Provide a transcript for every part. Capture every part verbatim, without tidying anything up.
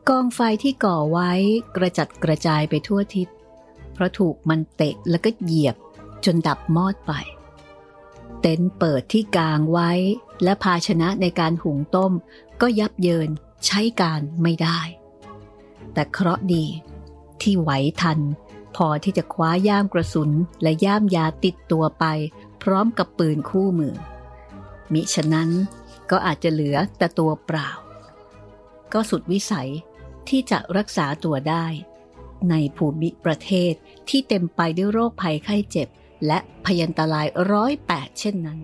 กองไฟที่ก่อไว้กระจัดกระจายไปทั่วทิศเพราะถูกมันเตะแล้วก็เหยียบจนดับมอดไปเต็นท์เปิดที่กางไว้และภาชนะในการหุงต้มก็ยับเยินใช้การไม่ได้แต่เคราะห์ดีที่ไหวทันพอที่จะคว้าย่ามกระสุนและย่ามยาติดตัวไปพร้อมกับปืนคู่มือมิฉะนั้นก็อาจจะเหลือแต่ตัวเปล่าก็สุดวิสัยที่จะรักษาตัวได้ในภูมิประเทศที่เต็มไปด้วยโรคภัยไข้เจ็บและพยันตรายร้อยแปดเช่นนั้น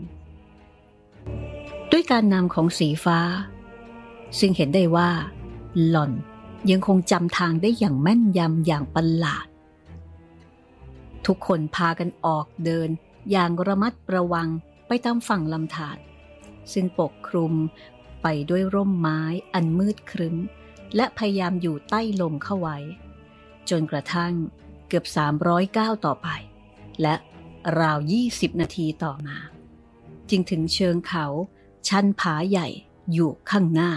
ด้วยการนำของสีฟ้าซึ่งเห็นได้ว่าหล่อนยังคงจำทางได้อย่างแม่นยำอย่างประหลาดทุกคนพากันออกเดินอย่างระมัดระวังไปตามฝั่งลำธารซึ่งปกคลุมไปด้วยร่มไม้อันมืดครึ้มและพยายามอยู่ใต้ลมเข้าไว้จนกระทั่งเกือบสามร้อยก้าวต่อไปและราวยี่สิบนาทีต่อมาจึงถึงเชิงเขาชันผาใหญ่อยู่ข้างหน้า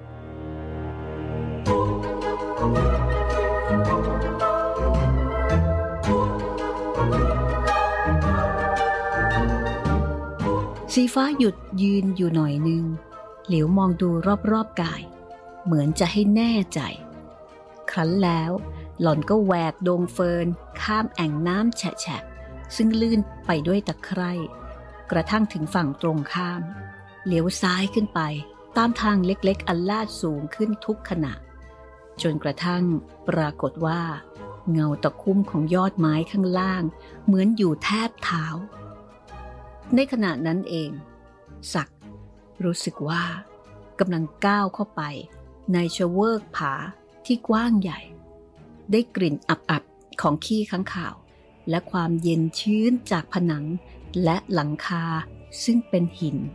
สีฟ้าหยุดยืนอยู่หน่อยนึงเหลียวมองดูรอบๆกายเหมือนจะให้แน่ใจครั้นแล้วหล่อนก็แหวกดงเฟิร์นข้ามแอ่งน้ำแฉะๆซึ่งลื่นไปด้วยตะไคร่กระทั่งถึงฝั่งตรงข้ามเลี้ยวซ้ายขึ้นไปตามทางเล็กๆอันลาดสูงขึ้นทุกขณะจนกระทั่งปรากฏว่าเงาตะคุ่มของยอดไม้ข้างล่างเหมือนอยู่แทบเท้าในขณะนั้นเองศักดิ์รู้สึกว่ากำลังก้าวเข้าไปในชะเวิกผาที่กว้างใหญ่ได้กลิ่นอับๆของขี้ค้างคาวและความเย็นชื้นจากผนังและหลังคาซึ่งเป็นหิน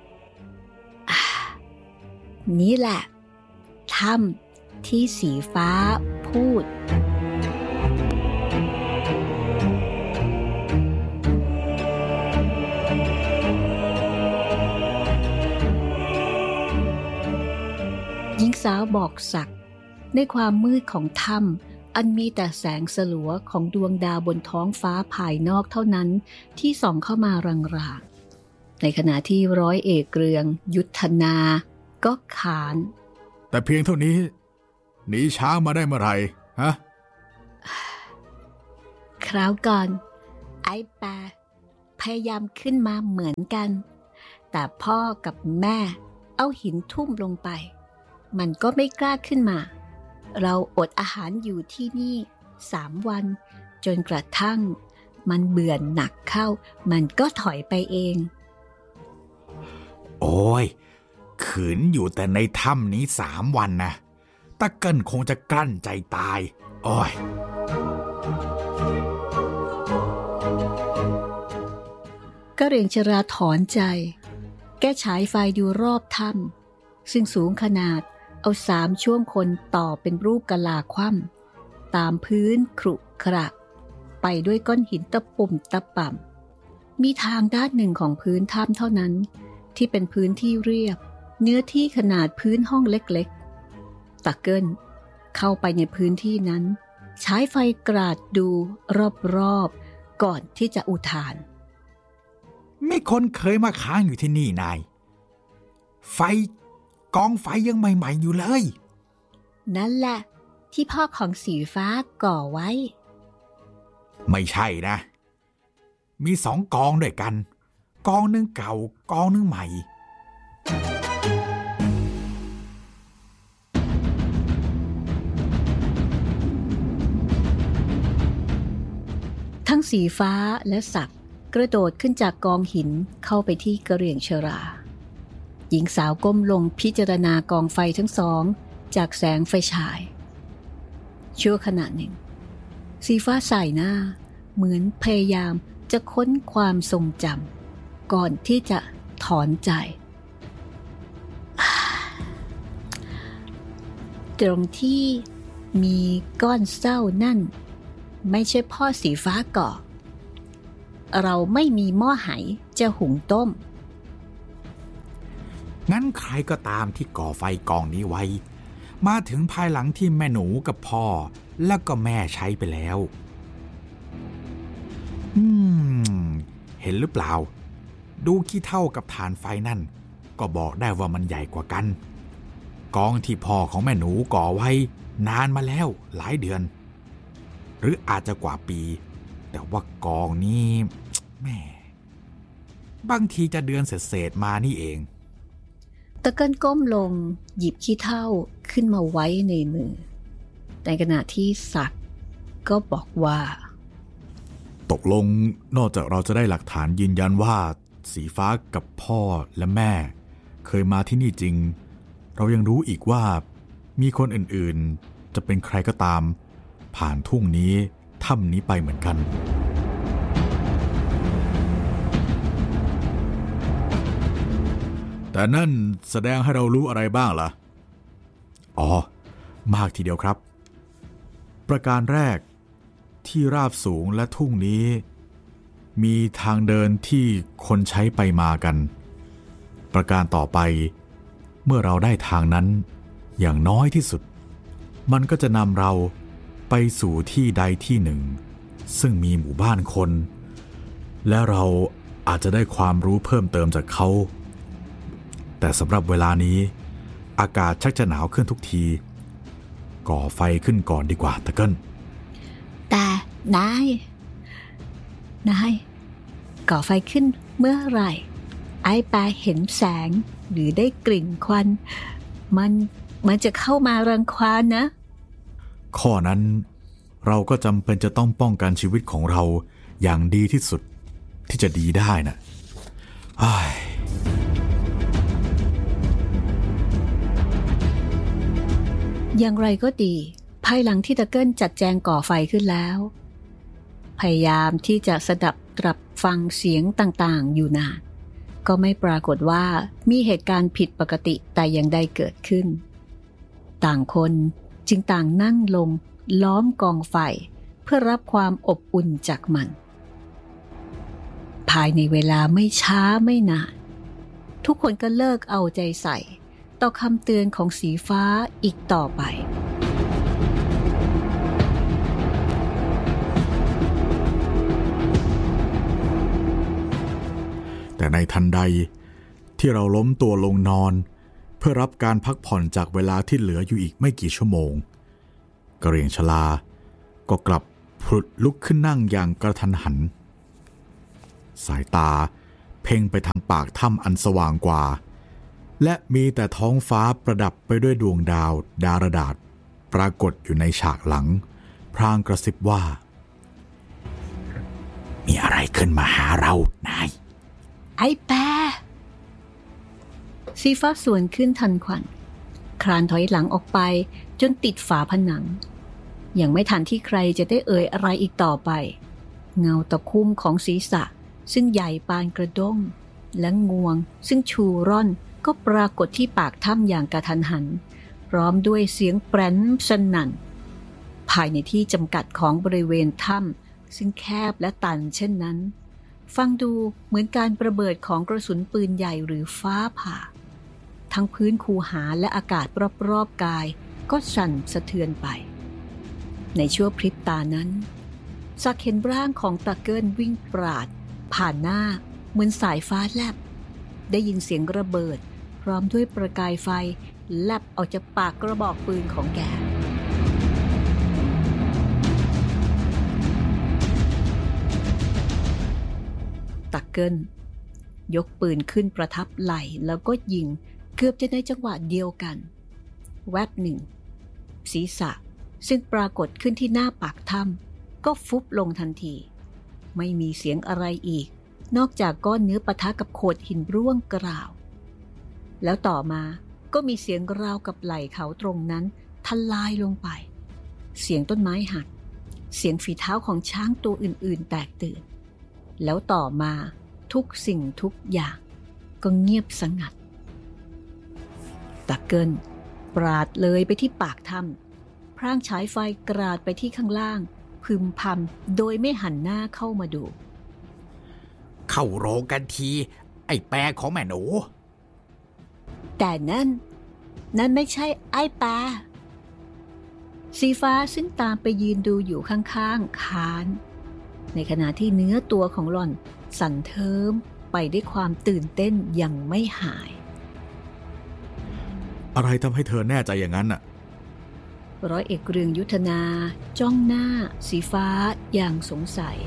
นี่แหละถ้ำที่สีฟ้าพูดหญิงสาวบอกศักดิ์ในความมืดของถ้ำอันมีแต่แสงสลัวของดวงดาวบนท้องฟ้าภายนอกเท่านั้นที่ส่องเข้ามารางๆในขณะที่ร้อยเอกเกรืองยุทธนาก็ขานแต่เพียงเท่านี้หนีช้างมาได้เมื่อไหร่ฮะคราวก่อนไอ้แปะพยายามขึ้นมาเหมือนกันแต่พ่อกับแม่เอาหินทุ่มลงไปมันก็ไม่กล้าขึ้นมาเราอดอาหารอยู่ที่นี่สามวันจนกระทั่งมันเบื่อหนักเข้ามันก็ถอยไปเองโอ้ยขืนอยู่แต่ในถ้ำนี้สามวันนะตะเกิ้ลคงจะกลั้นใจตายโอ้ยกระเหรี่ยงชราถอนใจแก้ฉายไฟดูรอบถ้ำซึ่งสูงขนาดเอาสามช่วงคนต่อเป็นรูปกะลาคว่ำตามพื้นขรุขระไปด้วยก้อนหินตะปุ่มตะป่ำมีทางด้านหนึ่งของพื้นถ้ำเท่านั้นที่เป็นพื้นที่เรียบเนื้อที่ขนาดพื้นห้องเล็กๆตะเกิ้ลเข้าไปในพื้นที่นั้นใช้ไฟกราดดูรอบๆก่อนที่จะอุทานไม่คนเคยมาค้างอยู่ที่นี่นายไฟกองไฟยังใหม่ๆอยู่เลยนั่นแหละที่พ่อของสีฟ้าก่อไว้ไม่ใช่นะมีสองกองด้วยกันกองนึงเก่ากองนึงใหม่ทั้งสีฟ้าและศักดิ์กระโดดขึ้นจากกองหินเข้าไปที่กระเหรี่ยงชราหญิงสาวก้มลงพิจารณากองไฟทั้งสองจากแสงไฟฉายชั่วขณะหนึ่งสีฟ้าสายหน้าเหมือนพยายามจะค้นความทรงจำก่อนที่จะถอนใจตรงที่มีก้อนเศร้านั่นไม่ใช่พ่อสีฟ้าก่อเราไม่มีหม้อไหจะหุงต้มงั้นใครก็ตามที่ก่อไฟกองนี้ไว้มาถึงภายหลังที่แม่หนูกับพ่อแล้วก็แม่ใช้ไปแล้วอืมเห็นหรือเปล่าดูขี้เถ้ากับฐานไฟนั่นก็บอกได้ว่ามันใหญ่กว่ากันกองที่พ่อของแม่หนูก่อไว้นานมาแล้วหลายเดือนหรืออาจจะกว่าปีแต่ว่ากองนี้แม่บางทีจะเดือนเศษๆมานี่เองตะเกิลก้มลงหยิบขี้เถ้าขึ้นมาไว้ในมือในขณะที่ศักดิ์ก็บอกว่าตกลงนอกจากเราจะได้หลักฐานยืนยันว่าสีฟ้ากับพ่อและแม่เคยมาที่นี่จริงเรายังรู้อีกว่ามีคนอื่นๆจะเป็นใครก็ตามผ่านทุ่งนี้ถ้ำนี้ไปเหมือนกันแต่นั่นแสดงให้เรารู้อะไรบ้างล่ะอ๋อมากทีเดียวครับประการแรกที่ราบสูงและทุ่งนี้มีทางเดินที่คนใช้ไปมากันประการต่อไปเมื่อเราได้ทางนั้นอย่างน้อยที่สุดมันก็จะนำเราไปสู่ที่ใดที่หนึ่งซึ่งมีหมู่บ้านคนและเราอาจจะได้ความรู้เพิ่มเติมจากเขาแต่สำหรับเวลานี้อากาศชักจะหนาวขึ้นทุกทีก่อไฟขึ้นก่อนดีกว่าตะเกิลแต่นายนายก่อไฟขึ้นเมื่อไหร่ไอ้ปลาเห็นแสงหรือได้กลิ่นควันมันมันจะเข้ามารังควานนะข้อนั้นเราก็จำเป็นจะต้องป้องกันชีวิตของเราอย่างดีที่สุดที่จะดีได้นะอ้ายอย่างไรก็ดีภายหลังที่ตะเกิลจัดแจงก่อไฟขึ้นแล้วพยายามที่จะสดับตรับฟังเสียงต่างๆอยู่นานก็ไม่ปรากฏว่ามีเหตุการณ์ผิดปกติแต่อย่างใดเกิดขึ้นต่างคนจึงต่างนั่งลงล้อมกองไฟเพื่อรับความอบอุ่นจากมันภายในเวลาไม่ช้าไม่นานทุกคนก็เลิกเอาใจใส่ต่อคำเตือนของสีฟ้าอีกต่อไปแต่ในทันใดที่เราล้มตัวลงนอนเพื่อรับการพักผ่อนจากเวลาที่เหลืออยู่อีกไม่กี่ชั่วโมงกระเหรี่ยงชราก็กลับผุดลุกขึ้นนั่งอย่างกระทันหันสายตาเพ่งไปทางปากถ้ำอันสว่างกว่าและมีแต่ท้องฟ้าประดับไปด้วยดวงดาวดารดาษปรากฏอยู่ในฉากหลังพลางกระซิบว่ามีอะไรขึ้นมาหาเรานายไอ้แปะสีฟ้าสวนขึ้นทันควันคลานถอยหลังออกไปจนติดฝาผนังยังไม่ทันที่ใครจะได้เอ่ยอะไรอีกต่อไปเงาตะคุ่มของศีรษะซึ่งใหญ่ปานกระด้งและงวงซึ่งชูร่อนก็ปรากฏที่ปากถ้ำอย่างกระทันหันพร้อมด้วยเสียงแปรนสนั่นภายในที่จำกัดของบริเวณถ้ำซึ่งแคบและตันเช่นนั้นฟังดูเหมือนการระเบิดของกระสุนปืนใหญ่หรือฟ้าผ่าทั้งพื้นคูหาและอากาศรอบๆกายก็สั่นสะเทือนไปในชั่วพริบตานั้นสักเห็นร่างของตะเกิลวิ่งปราดผ่านหน้าเหมือนสายฟ้าแลบได้ยินเสียงระเบิดพร้อมด้วยประกายไฟแลบออกจากปากกระบอกปืนของแกตะเกิลยกปืนขึ้นประทับไหล่แล้วก็ยิงเกือบจะในจังหวะเดียวกันแวบหนึ่งศีรษะซึ่งปรากฏขึ้นที่หน้าปากถ้ำก็ฟุบลงทันทีไม่มีเสียงอะไรอีกนอกจากก้อนเนื้อปะทะกับโขดหินร่วงกราวแล้วต่อมาก็มีเสียงราวกับไหล่เขาตรงนั้นทลายลงไปเสียงต้นไม้หักเสียงฝีเท้าของช้างตัวอื่นๆแตกตื่นแล้วต่อมาทุกสิ่งทุกอย่างก็เงียบสงัดตะเกิลปราดเลยไปที่ปากถ้ำพร่างฉายไฟกราดไปที่ข้างล่างพึมพำโดยไม่หันหน้าเข้ามาดูเข้าโรงกันทีไอ้แปรของแม่หนูแต่นั่นนั่นไม่ใช่ไอ้แปรสีฟ้าซึ่งตามไปยืนดูอยู่ข้างๆค้านในขณะที่เนื้อตัวของหล่อนสั่นเทิมไปด้วยความตื่นเต้นยังไม่หายอะไรทำให้เธอแน่ใจอย่างนั้นน่ะร้อยเอกเรืองยุทธนาจ้องหน้าสีฟ้าอย่างสงสัย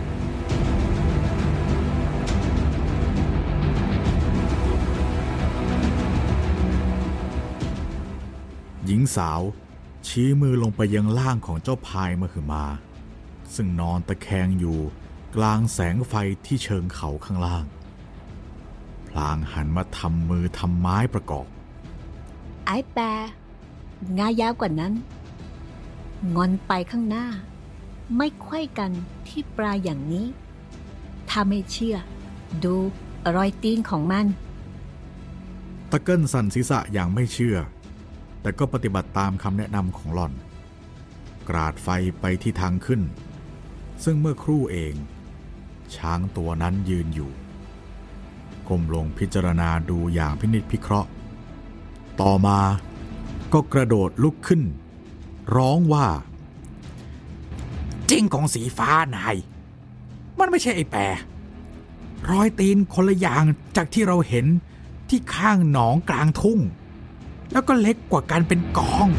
หญิงสาวชี้มือลงไปยังล่างของเจ้าพายมหึมาซึ่งนอนตะแคงอยู่กลางแสงไฟที่เชิงเขาข้างล่างพลางหันมาทำมือทำไม้ประกอบไอ้แปงายาวกว่านั้นงอนไปข้างหน้าไม่ไขว้กันที่ปลายอย่างนี้ถ้าไม่เชื่อดูรอยตีนของมันตะเกิ้ลสั่นศีรษะอย่างไม่เชื่อแต่ก็ปฏิบัติตามคำแนะนำของหล่อนกราดไฟไปที่ทางขึ้นซึ่งเมื่อครู่เองช้างตัวนั้นยืนอยู่ก้มลงพิจารณาดูอย่างพินิจพิเคราะห์ต่อมาก็กระโดดลุกขึ้นร้องว่าจริงของสีฟ้านายมันไม่ใช่ไอ้แปรรอยตีนคนละอย่างจากที่เราเห็นที่ข้างหนองกลางทุ่งแล้วก็เล็กกว่ากันเป็นกอง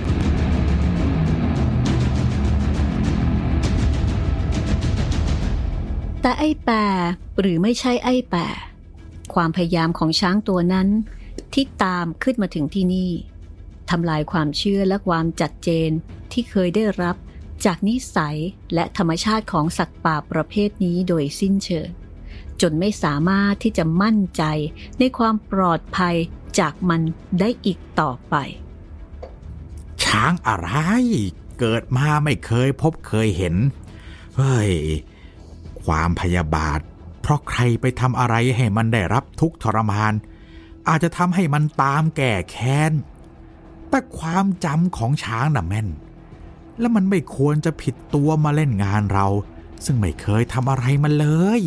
แต่ไอ้แปรหรือไม่ใช่ไอ้แปรความพยายามของช้างตัวนั้นที่ตามขึ้นมาถึงที่นี่ทำลายความเชื่อและความจัดเจนที่เคยได้รับจากนิสัยและธรรมชาติของสัตว์ป่าประเภทนี้โดยสิ้นเชิงจนไม่สามารถที่จะมั่นใจในความปลอดภัยจากมันได้อีกต่อไปช้างอะไรเกิดมาไม่เคยพบเคยเห็นเฮ้ยความพยาบาทเพราะใครไปทำอะไรให้มันได้รับทุกข์ทรมานอาจจะทำให้มันตามแก่แค้นแต่ความจำของช้างน่ะแม่นและมันไม่ควรจะผิดตัวมาเล่นงานเราซึ่งไม่เคยทำอะไรมันเลย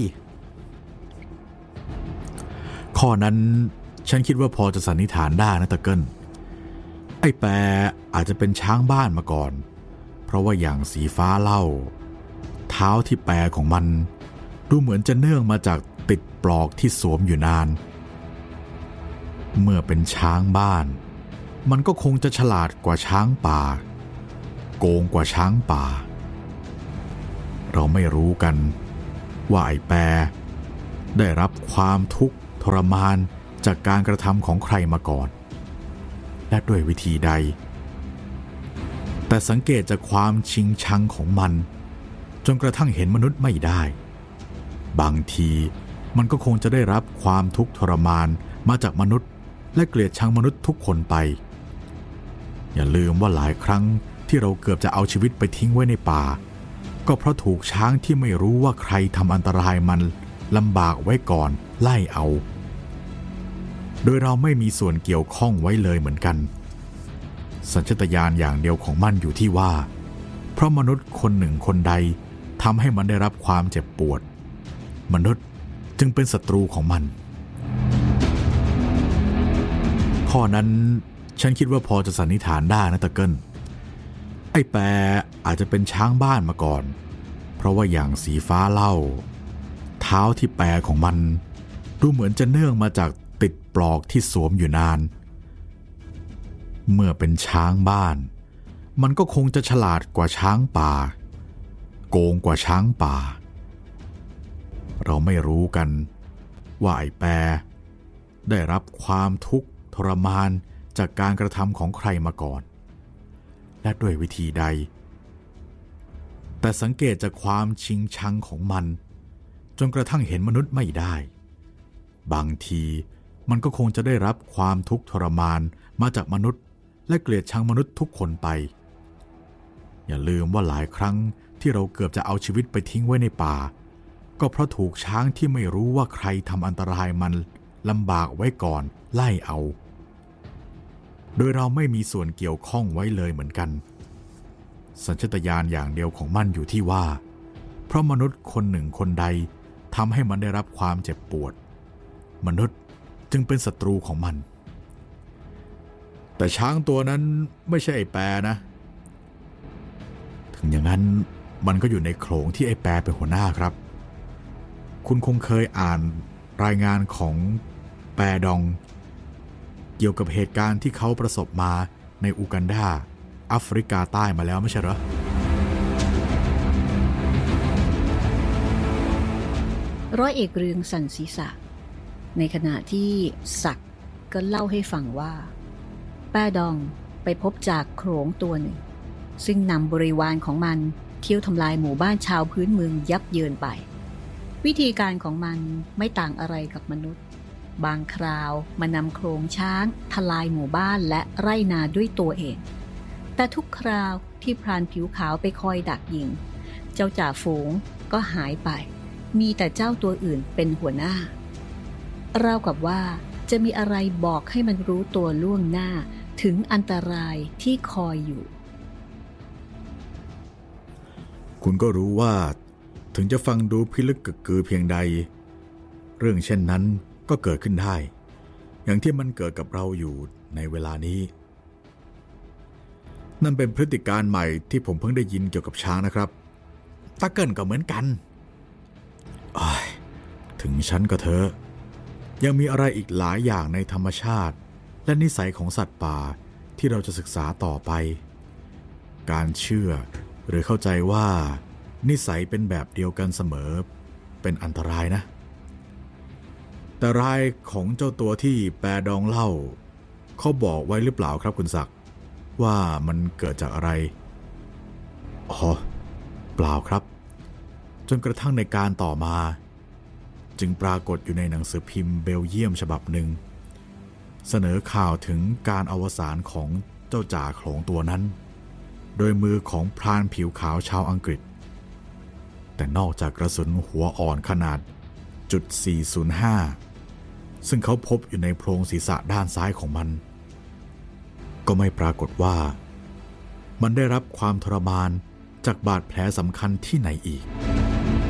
ข้อนั้นฉันคิดว่าพอจะสันนิษฐานได้นะตะเกิ้ลไอ้แปรอาจจะเป็นช้างบ้านมาก่อนเพราะว่าอย่างสีฟ้าเล่าเท้าที่แปรของมันดูเหมือนจะเนื่องมาจากติดปลอกที่สวมอยู่นานเมื่อเป็นช้างบ้านมันก็คงจะฉลาดกว่าช้างป่าโกงกว่าช้างป่าเราไม่รู้กันว่าไอ้แปรได้รับความทุกข์ทรมานจากการกระทำของใครมาก่อนและด้วยวิธีใดแต่สังเกตจากความชิงชังของมันจนกระทั่งเห็นมนุษย์ไม่ได้บางทีมันก็คงจะได้รับความทุกข์ทรมานมาจากมนุษย์และเกลียดชังมนุษย์ทุกคนไปอย่าลืมว่าหลายครั้งที่เราเกือบจะเอาชีวิตไปทิ้งไว้ในป่าก็เพราะถูกช้างที่ไม่รู้ว่าใครทำอันตรายมันลำบากไว้ก่อนไล่เอาโดยเราไม่มีส่วนเกี่ยวข้องไว้เลยเหมือนกันสัญชาตญาณอย่างเดียวของมันอยู่ที่ว่าเพราะมนุษย์คนหนึ่งคนใดทำให้มันได้รับความเจ็บปวดมนุษย์จึงเป็นศัตรูของมันข้อนั้นฉันคิดว่าพอจะสันนิษฐานได้นะตะเกิ้ลไอ้แปรอาจจะเป็นช้างบ้านมาก่อนเพราะว่าอย่างสีฟ้าเล่าเท้าที่แปรของมันดูเหมือนจะเนื่องมาจากติดปลอกที่สวมอยู่นานเมื่อเป็นช้างบ้านมันก็คงจะฉลาดกว่าช้างป่าโกงกว่าช้างป่าเราไม่รู้กันว่าไอ้แปรได้รับความทุกข์ทรมานจากการกระทำของใครมาก่อนและด้วยวิธีใดแต่สังเกตจากความชิงชังของมันจนกระทั่งเห็นมนุษย์ไม่ได้บางทีมันก็คงจะได้รับความทุกข์ทรมานมาจากมนุษย์และเกลียดชังมนุษย์ทุกคนไปอย่าลืมว่าหลายครั้งที่เราเกือบจะเอาชีวิตไปทิ้งไว้ในป่าก็เพราะถูกช้างที่ไม่รู้ว่าใครทำอันตรายมันลำบากไว้ก่อนไล่เอาโดยเราไม่มีส่วนเกี่ยวข้องไว้เลยเหมือนกันสัญชาตญาณอย่างเดียวของมันอยู่ที่ว่าเพราะมนุษย์คนหนึ่งคนใดทำให้มันได้รับความเจ็บปวดมนุษย์จึงเป็นศัตรูของมันแต่ช้างตัวนั้นไม่ใช่ไอ้แปรนะถึงอย่างนั้นมันก็อยู่ในโขลงที่ไอ้แปรเป็นหัวหน้าครับคุณคงเคยอ่านรายงานของแปรดองเกี่ยวกับเหตุการณ์ที่เขาประสบมาในอูกันดาแอฟริกาใต้มาแล้วไม่ใช่เหรอร้อยเอกเรืองสั่นศีรษะในขณะที่ศักดิ์ก็เล่าให้ฟังว่าแป้ดองไปพบจากโขลงตัวหนึ่งซึ่งนำบริวารของมันเที่ยวทำลายหมู่บ้านชาวพื้นเมืองยับเยินไปวิธีการของมันไม่ต่างอะไรกับมนุษย์บางคราวมันนำโขลงช้างทลายหมู่บ้านและไร่นาด้วยตัวเองแต่ทุกคราวที่พรานผิวขาวไปคอยดักยิงเจ้าจ่าฝูงก็หายไปมีแต่เจ้าตัวอื่นเป็นหัวหน้าราวกับว่าจะมีอะไรบอกให้มันรู้ตัวล่วงหน้าถึงอันตรายที่คอยอยู่คุณก็รู้ว่าถึงจะฟังดูพิลึกกึกกือเพียงใดเรื่องเช่นนั้นก็เกิดขึ้นได้อย่างที่มันเกิดกับเราอยู่ในเวลานี้นั่นเป็นพฤติการใหม่ที่ผมเพิ่งได้ยินเกี่ยวกับช้างนะครับตะเกิลก็เหมือนกันถึงฉันก็เถอะยังมีอะไรอีกหลายอย่างในธรรมชาติและนิสัยของสัตว์ป่าที่เราจะศึกษาต่อไปการเชื่อหรือเข้าใจว่านิสัยเป็นแบบเดียวกันเสมอเป็นอันตรายนะแต่รายของเจ้าตัวที่แปรดองเล่าเขาบอกไว้หรือเปล่าครับคุณศักดิ์ว่ามันเกิดจากอะไรอ๋อเปล่าครับจนกระทั่งในการต่อมาจึงปรากฏอยู่ในหนังสือพิมพ์เบลเยียมฉบับหนึ่งเสนอข่าวถึงการอวสานของเจ้าจ่าโขลงตัวนั้นโดยมือของพรานผิวขาวชาวอังกฤษแต่นอกจากกระสุนหัวอ่อนขนาดจุดสี่ศูนย์ห้าซึ่งเขาพบอยู่ในโพรงศีรษะด้านซ้ายของมันก็ไม่ปรากฏว่ามันได้รับความทรมานจากบาดแผลสำคัญที่ไหนอีก